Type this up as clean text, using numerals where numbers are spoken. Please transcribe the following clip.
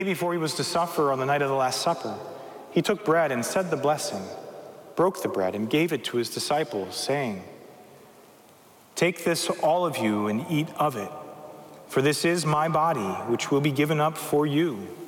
Before he was to suffer on the night of the Last Supper, he took bread and said the blessing, broke the bread and gave it to his disciples, saying, "Take this, all of you, and eat of it, for this is my body, which will be given up for you.